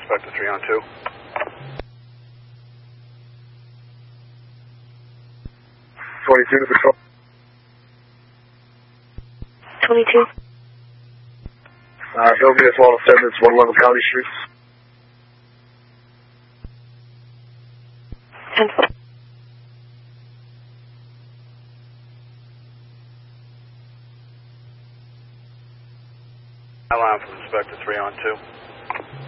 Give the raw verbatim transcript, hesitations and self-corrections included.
Inspector three on two. twenty-two to patrol. twenty-two. Uh, Bellevue, that's one oh seven, it's one eleven County Street. ten four. Alarm from Inspector three on two.